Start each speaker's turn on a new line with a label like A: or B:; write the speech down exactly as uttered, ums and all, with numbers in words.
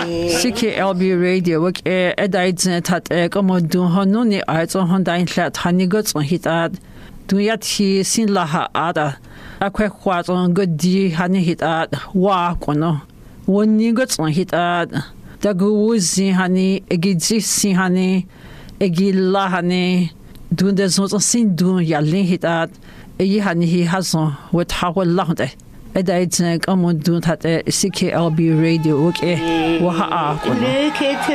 A: C K L B radio wak e edaidzne tat e komodun honuni aizon hondain lat hanigots on hitat duyat hi sin laha ada akwe khwazon godi hani hitat wa kono woni gots on hitat daguzi hani egidzi sin hani egilla hani dunde zon sin dun yalin hitat e hani hi hazon wat hawal lahde edaidzne komodun tat C K L B radio wak e wa a kono